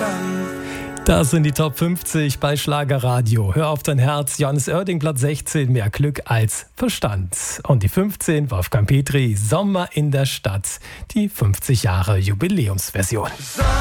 Das sind die Top 50 bei Schlagerradio. Hör auf dein Herz, Johannes Oerding, Platz 16, mehr Glück als Verstand. Und die 15, Wolfgang Petri, Sommer in der Stadt, die 50 Jahre Jubiläumsversion.